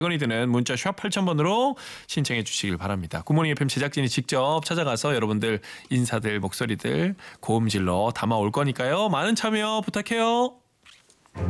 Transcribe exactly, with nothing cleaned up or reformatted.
원이 드는 문자 샵 팔천 번으로 신청해 주시길 바랍니다. 굿모닝 에프엠 제작진이 직접 찾아가서 여러분들 인사들 목소리들 고음질러 담아올 거니까요. 많은 참여 부탁해요.